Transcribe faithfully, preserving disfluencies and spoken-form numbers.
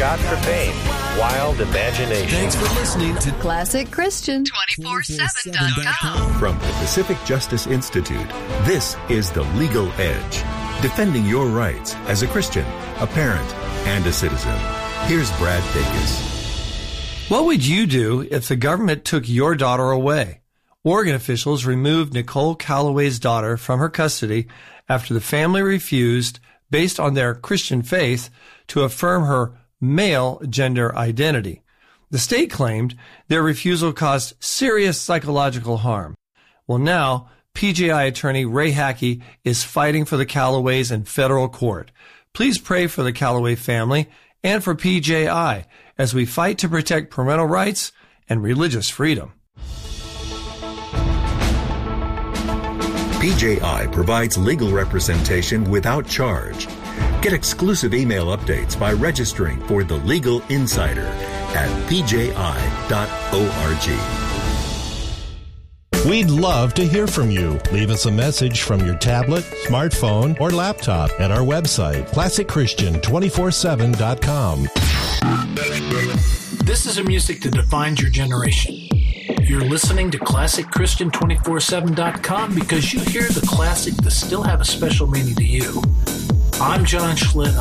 Scott for fame. Wild imagination. Thanks for listening to Classic Christian two forty-seven dot com. From the Pacific Justice Institute, this is The Legal Edge, defending your rights as a Christian, a parent, and a citizen. Here's Brad Dacus. What would you do if the government took your daughter away? Oregon officials removed Nicole Calloway's daughter from her custody after the family refused, based on their Christian faith, to affirm her male gender identity. The state claimed their refusal caused serious psychological harm. Well, now, P J I attorney Ray Hackey is fighting for the Calloways in federal court. Please pray for the Calloway family and for P J I as we fight to protect parental rights and religious freedom. P J I provides legal representation without charge. Get exclusive email updates by registering for The Legal Insider at p j i dot org. We'd love to hear from you. Leave us a message from your tablet, smartphone, or laptop at our website, classic christian two forty-seven dot com. This is a music that defines your generation. You're listening to classic christian two forty-seven dot com because you hear the classic that still have a special meaning to you. I'm John Schlitt.